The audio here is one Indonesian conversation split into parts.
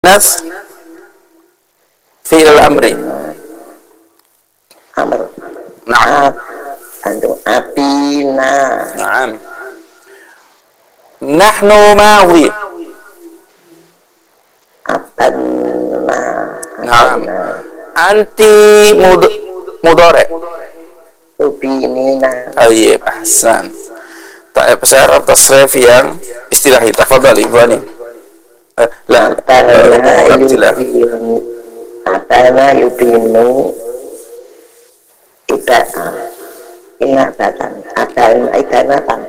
Nas fi'il amri. Amr. Naam. Atina. Naam. Nahnu madhi. Atanna. Naam. Anti mudhari. Tubinina. Tayyib, ahsan. Tayyib, saya harap tasrif yang istilahi. Tafadhal Ikhwani. La, Atana yubinu inabatan ibanatan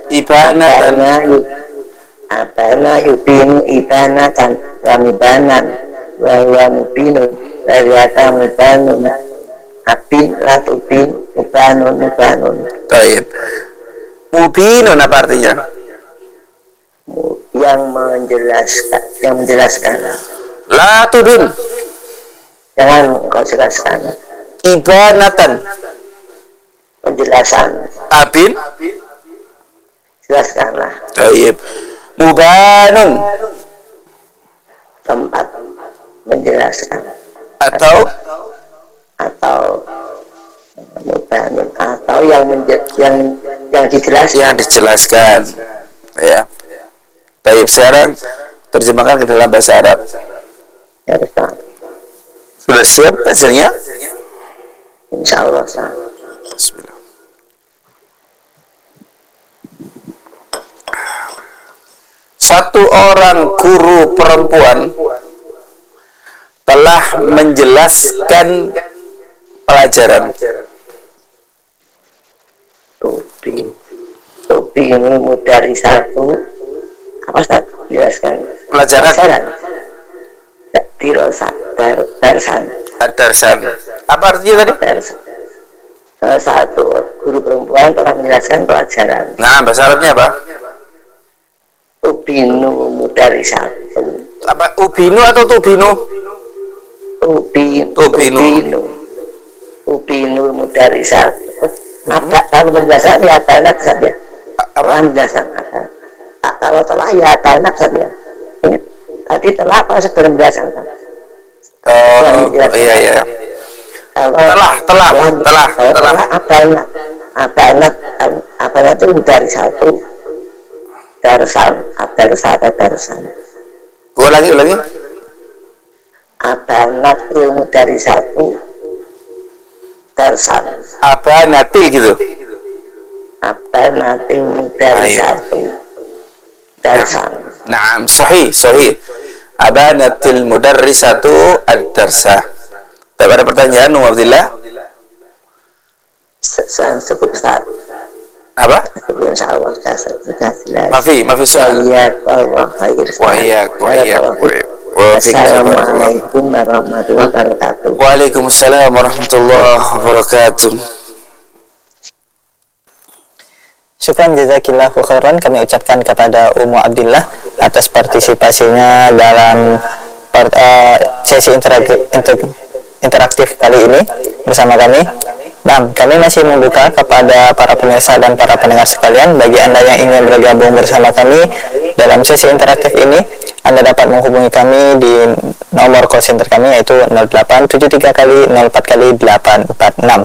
atana yubinu ibanatan wamibanan wamibinu wamibanun abin latubin mubanun. Tayyib. Mubinun apa artinya? yang menjelaskan. La tudun. Jangan kau jelaskan. Ibanatan. Penjelasan. Abin. Jelaskanlah. Tayyib. Mubanun. Tempat menjelaskan. Atau mubanun atau yang dijelaskan. Yang dijelaskan. Ya. Baik, sekarang terjemahkan ke dalam bahasa Arab. Ya, Ustaz. Sudah siap hasilnya? Insyaallah, Ustaz. Bismillah. Satu orang guru perempuan telah menjelaskan pelajaran. Topi ini mudari satu. Apa Ustaz? Jelaskan. Pelajaran. Dirosat. Darsan. Darsan. Apa artinya tadi? Darsan. Satu guru perempuan telah menjelaskan pelajaran. Nah, bahasa Arabnya apa? Ubinu mudari satu. Apa? Ubinu atau tubinu? Ubinu mudari satu. Apa kalau penjelasan ya tanak saja. Apa penjelasan? Kalau telah ya tanak saja. Tadi telah apa sebelum penjelasan? Oh, iya. Telah. Apa itu dari satu darsan. Gua lagi. Abanat ilmu dari satu darsan. Apa nanti gitu? Abanat ilmu dari satu darsan. Naam, sahih. Abanatil mudarrisatu ad-darsa. Tak ada pertanyaan, Umar Abdillah? Cukup Ustaz. Apa? Insyaallah sudah. Mafi soal. Wahyak. Assalamualaikum warahmatullahi wabarakatuh. Waalaikumsalam warahmatullahi wabarakatuh. Syukran jazakillahu khairan kami ucapkan kepada Ummu Abdillah atas partisipasinya dalam sesi interaktif kali ini bersama kami. Nah, kami masih membuka kepada para pemirsa dan para pendengar sekalian. Bagi Anda yang ingin bergabung bersama kami dalam sesi interaktif ini, Anda dapat menghubungi kami di nomor call center kami yaitu 0873 kali 04 kali 846.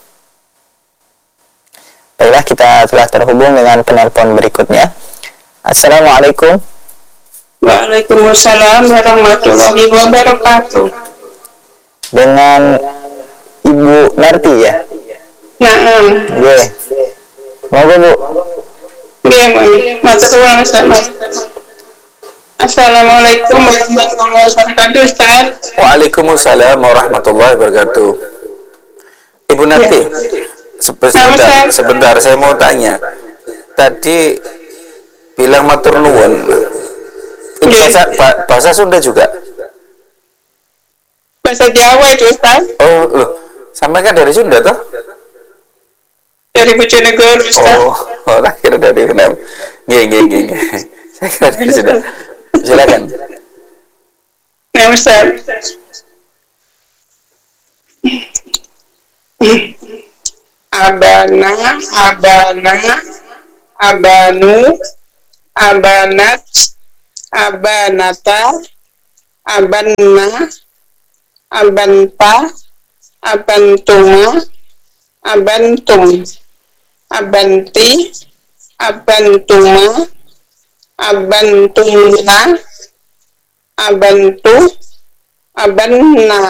Baiklah, kita telah terhubung dengan penelpon berikutnya. Assalamualaikum. Waalaikumsalam warahmatullahi wabarakatuh. Dengan Ibu Narti ya? Naam. Oke. Monggo Bu. Iya, matur nuwun. Assalamualaikum warahmatullahi wabarakatuh, Ustaz. Waalaikumsalam warahmatullahi wabarakatuh. Ibu Narti, sebentar, saya mau tanya. Tadi bilang matur nuwun. Itu bahasa Sunda juga? Bahasa Jawa itu, Ustaz. Oh, loh. Sampai kan dari Sunda toh? Dari Bojonegoro, Ustaz. Oh, kira dari Vietnam. Nggih. Saya kira dari Sunda. Silakan. Nah, Ustaz. Abana, abanu, abanat, abanata, abanna, abanta, abantuma, abantum, abanti, abantuma, abantumna, abantu, abanna,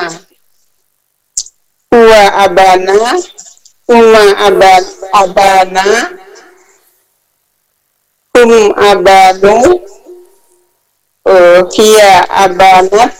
huwa abana, huma abana, hum abanu, hiya abanat,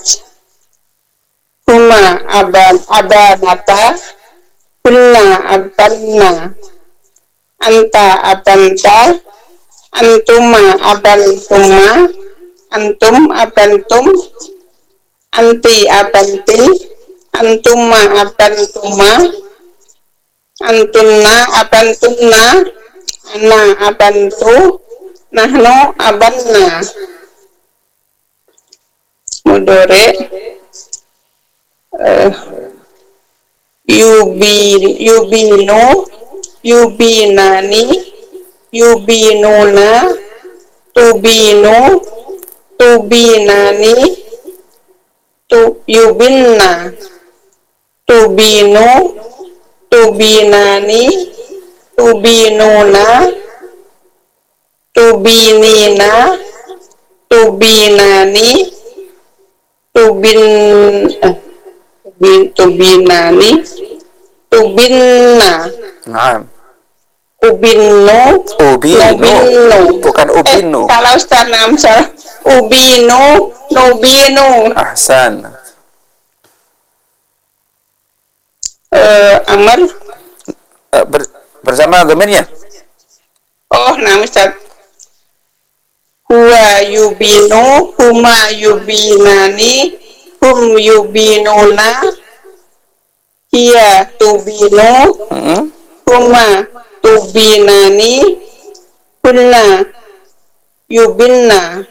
huma abanata, kunna abanna, anta abanta, antuma abantuma, antum abantum, anti abanti, antuma abantuma, antunna abantunna, ana abantu, nahnu abanna. Mudore yubinu, yubinani, yubinuna, tubinu, tubinani, yubinna, tubinu, tubinani, tubinuna, tubinina, tubinani, tubinani, tubinna, Naam. ubinnu, Ubinu, bukan ubinu. Salah Ustaz, salah. Ubinu, nubinu. Ahsan. Amar. Bersama domainnya. Oh, Ustaz. Huwa yubinu, huma yubinani, hum yubinuna, hiya tubinu, huma tubinani, kunna yubinna,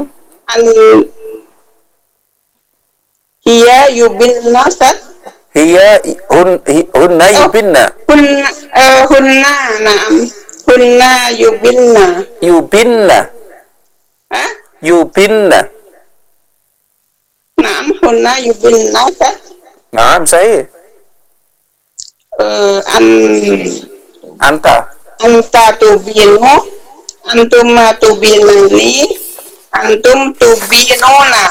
hiya yubinna, Ustaz. Hiya hunna yubinna. Hunna, na'am. Hunna yubinna. Yubinna. Hah? Yubinna. Na'am, hunna yubinna, Ustaz. Naam, saya. Anta. Anta tubinu, antuma tubinani, antum tubinuna,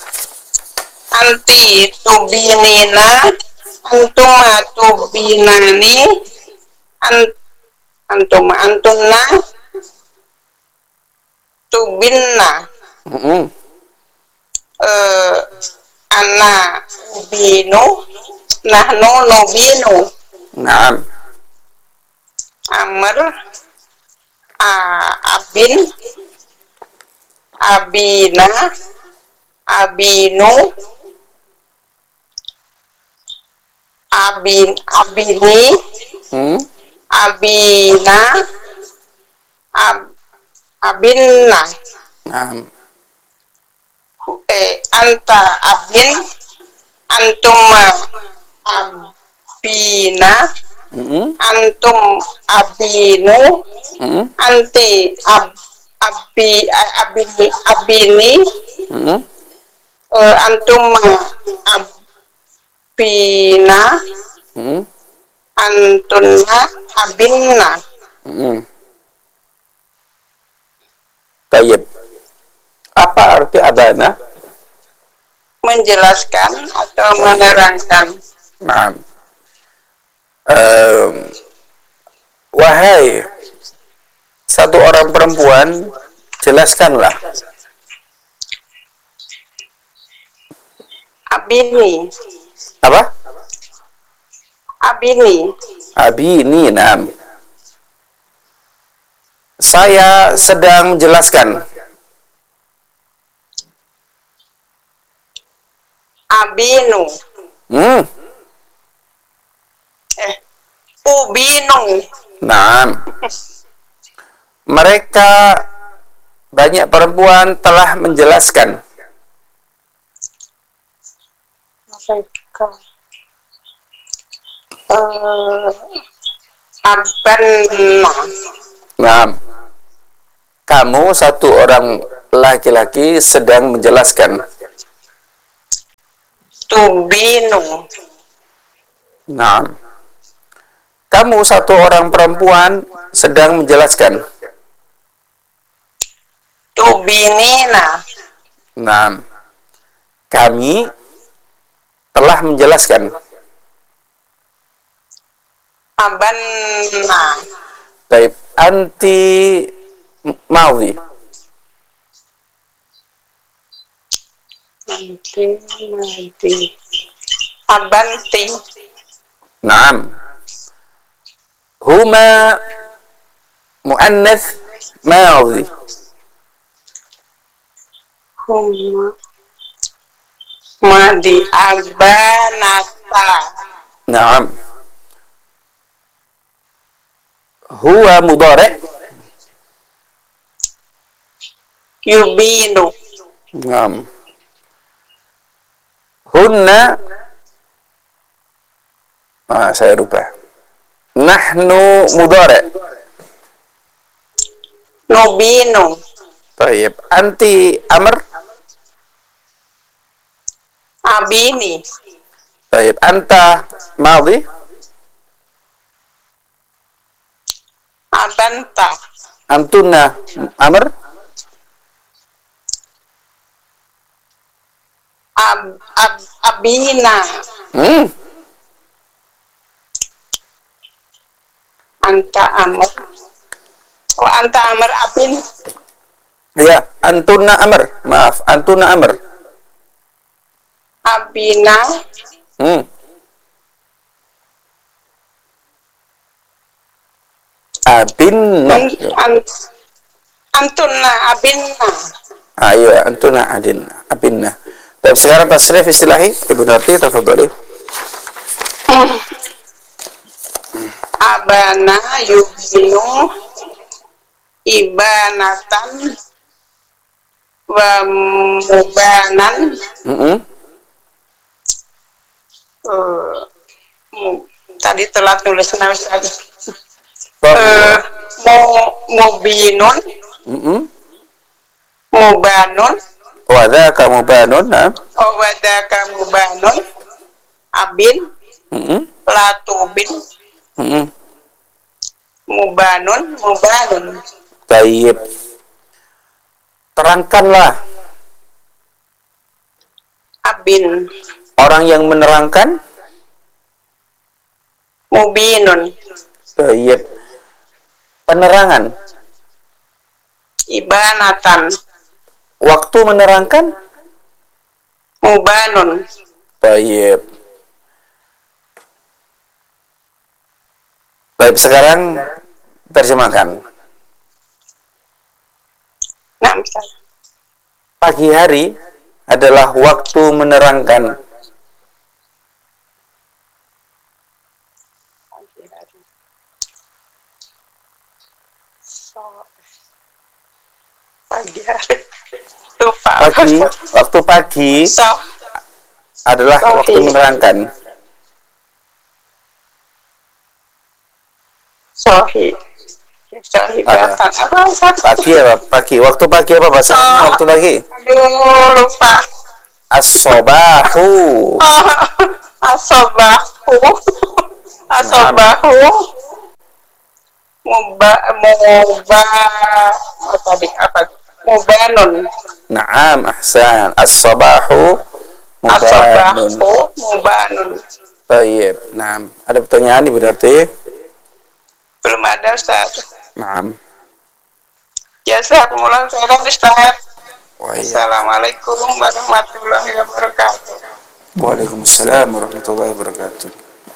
anti tubinina, antuma tubinani, antuma antunna, tubinna, ana ubinu, nahnu nubinu. Naam. Amr, abin, abina, abinu, abini, abina, abinna. Naam. Anta abin, antuma abina, antum abinu, anti abini, antuma abina, antunna abinna. Tayyib. Apa arti abana? Menjelaskan atau menerangkan. Naam. Wahai satu orang perempuan, jelaskanlah. Abini. Apa? Abini. Abini, naam. Saya sedang menjelaskan. Abinu. Ubinu. Naam. Mereka banyak perempuan telah menjelaskan. Abanna. Naam. Kamu satu orang laki-laki sedang menjelaskan. tubinu, Nah, kamu satu orang perempuan sedang menjelaskan. tubinina, Nah, kami telah menjelaskan. abanna, Baik, anti maudhi. abanti, Naam. Huma muannath maudhi. huma, madi, abanata, Naam. Huwa mudhari'. yubinu, Naam. Hunna, saya lupa. Nahnu mudhari'. nubinu, Baik, anti amr. abini, Baik, anta madhi. abanta, Antunna amr. abina, Hmm. anta amr, oh anta amr abin, Ya, antunna amr. Maaf, antunna amr. abina, Hmm. Abinna. antunna abinna, Ayo, antunna adinna. Abinna. Baik, sekarang tasrif istilahi. Ibu Narti, tafadhali. abana yubinu, ibanatan, wa mubanan, Mm-mm. tadi telat nulis nulis lagi. Bahwa- Mubinun, Mm-mm. mubanun, Wadhaka mubanun. Nah. wadaka mubanun, abin, Mm-mm. latubin, Mm-mm. mubanun, Tayyib. Terangkanlah. abin, Orang yang menerangkan. mubinun, Tayyib. Penerangan. ibanatan, Waktu menerangkan. mubanun, Tayyib. Baik, sekarang terjemahkan. nah misalnya. Pagi hari adalah waktu menerangkan. Pagi hari, lupa. Waktu pagi So, adalah waktu menerangkan. sohi, sohi batan, apa? Pagi apa? Pagi. Waktu pagi apa bahasa? Waktu pagi. Aduh, lupa. As-sobahu. Asobahu, asobahu, apa? Mubanun, Naam, ahsan. As-sobahu mubanun. asobahu, mubanun. Baik. Naam. Ada pertanyaan Ibu Darti? Belum ada, Ustaz. Naam. Ya, saya mulai sekarang, Ustaz. Wa iya. Assalamualaikum warahmatullahi wabarakatuh. Waalaikumsalam warahmatullahi wabarakatuh.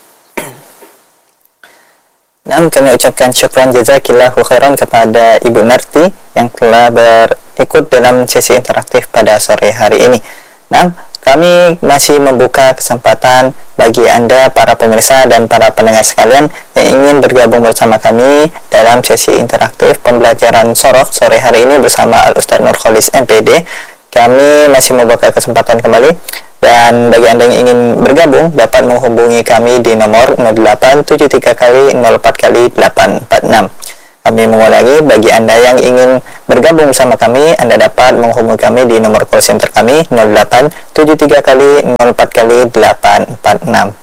Nah, kami ucapkan syukran jazakillahu khairan kepada Ibu Narti yang telah berikut dalam sesi interaktif pada sore hari ini. Nah, kami masih membuka kesempatan bagi Anda, para pemirsa dan para pendengar sekalian yang ingin bergabung bersama kami dalam sesi interaktif pembelajaran sorof sore hari ini bersama Al-Ustaz Nurkholis MPD. Kami masih membuka kesempatan kembali, dan bagi Anda yang ingin bergabung dapat menghubungi kami di nomor 0873 kali 04 kali 846. Kami mengulangi, bagi Anda yang ingin bergabung bersama kami, Anda dapat menghubungi kami di nomor call center kami 0873 kali 04 kali 846.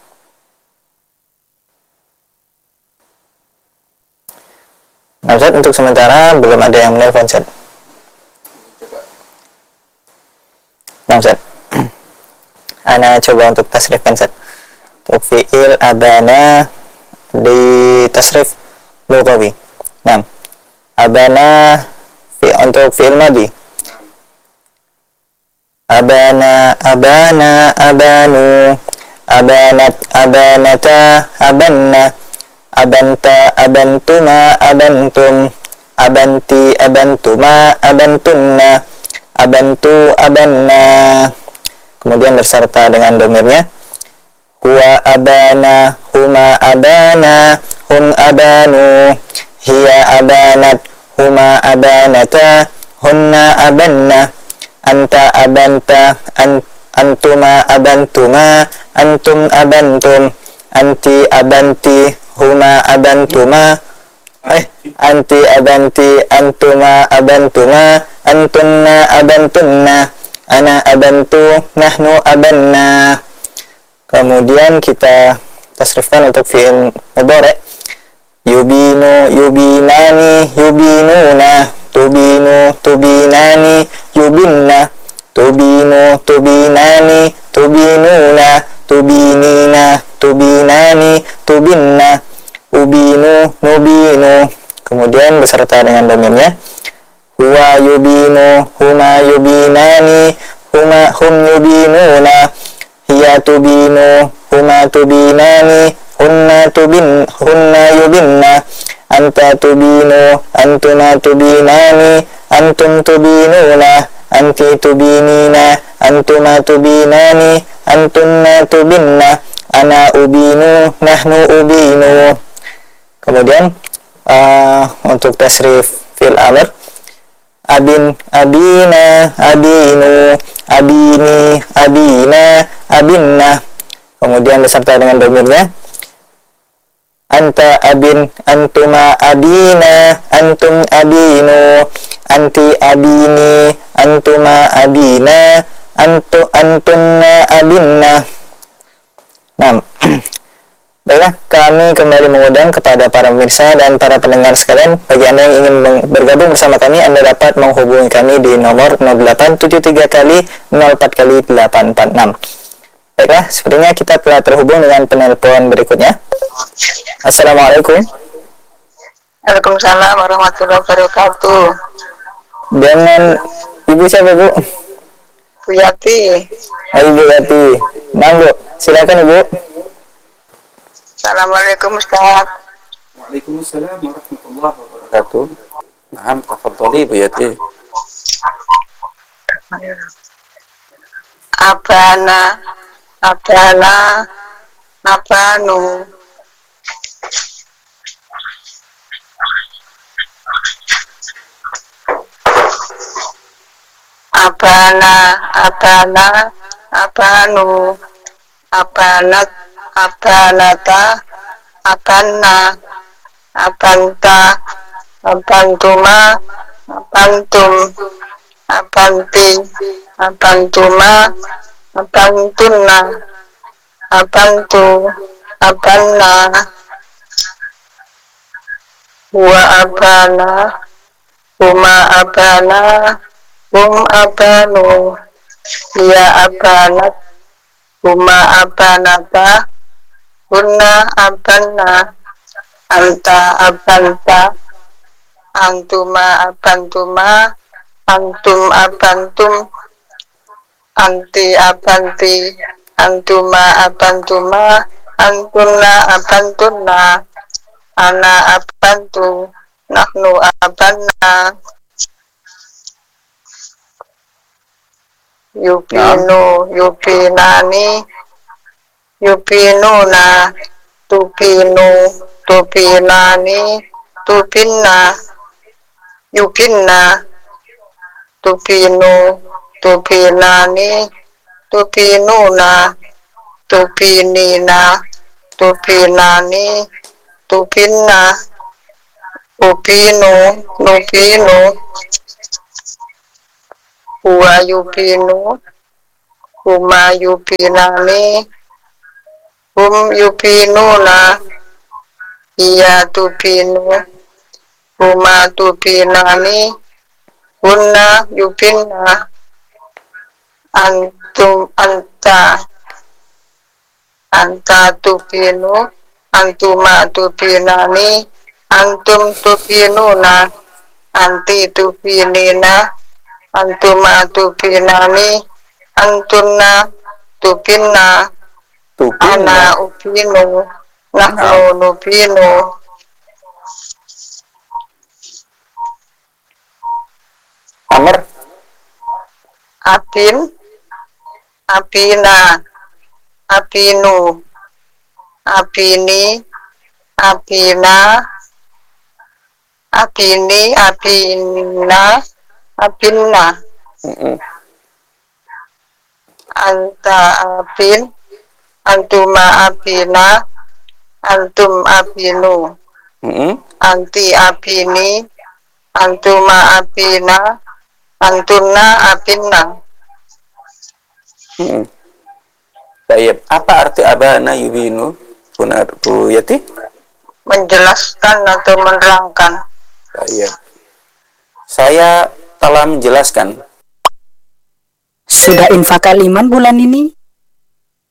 Nah, Ustaz, untuk sementara belum ada yang menelpon, Ustaz. Nah, Ustaz. Ana coba untuk tasrifkan, Ustaz. Untuk fi'il abana di tasrif lughawi. Nah, abana untuk fi'il madhi. Abana, abana, abanu, abanat, abanata, abanna, abanta, abantuma, abantum, abanti, abantuma, abantunna, abantu, abanna. Kemudian berserta dengan domirnya. Huwa abana, huma abana, hum abanu, hiya abanat, huma abanata, hunna abanna, anta abanta, antuma abantuma, antum abantum, anti abanti, huma abantuma, anti abanti, antuma abantuma, antunna abantunna, ana abantu, nahnu abanna. Kemudian kita tasrifkan untuk fi'il mudhari'. Yubinu, yubinani, yubinuna, tubinu, tubinani, yubinna, tubinu, tubinani, tubinuna, tubinina, tubinani, tubinna, ubinu, nubinu. Kemudian beserta dengan domirnya. Huwa yubinu, huma yubinani, hum yubinuna, hiya tubinu, huma tubinani, hunna yubinna, anta tubinu, antuma tubinani, antum tubinuna, anti tubinina, antuma tubinani, antunna tubinna, ana ubinu, nahnu ubinu. Kemudian untuk tasrif fil amr. Abin, abina, abinu, abini, abina, abinna. Kemudian beserta dengan domirnya. Anta abin, antuma abina, antum abinu, anti abini, antuma abina, antunna abinna. Nah, baiklah, kami kembali mengundang kepada para pemirsa dan para pendengar sekalian. Bagi Anda yang ingin bergabung bersama kami, Anda dapat menghubungi kami di nomor 0873 kali 04 kali 846. Baiklah, sepertinya kita telah terhubung dengan penelpon berikutnya. Assalamualaikum. Waalaikumsalam warahmatullahi wabarakatuh. Dengan Ibu siapa, Bu? Bu Yati. Ibu Yati. Nah, Bu, silakan Ibu. Assalamualaikum Ustaz. Waalaikumsalam warahmatullahi wabarakatuh. Naam, tafadhali Bu Yati. Abana, abana, abanu. Abana, abana, abanu, abanat, abanata, abanna, abanta, abantuma, abantum, abanti, abantuma, abantunna, abantu, abanna, wa abana, huma abana, hum abanu, ya abanat, huma abanata, hunna abanna, anta abanta, antuma abantuma, antum abantum, anti abanti, antuma abantuma, antunna abantunna, ana abantu, nahnu abanna. Yupinu, yupinani, yupinuna, tupinu, tupinani, tupinna, yupinna, tupinu, tupinani, tupinuna, tupinina, tupinani, tupinna, Upinu, nupinu, huwa yupinu, huma yupinani, hum yupinuna, iya tupinu, huma tupinani, hunna yupinna, antum anta tupinu, antuma tupinani, antum tupinuna, anti tupinina, antuma tupinani, antunna tupinna, ana upinu, nahnu nupinu, Amr, apin, apina, apinu, apini, apina, apini, apina, apinna, anta apin, antuma apina, antum apinu, anti apini, antuma apina, antunna apinna. Baik. Apa arti abana yubinu? Bu Yati? Menjelaskan atau menerangkan. Baik. Saya telah menjelaskan. Sudah infak kaliman bulan ini?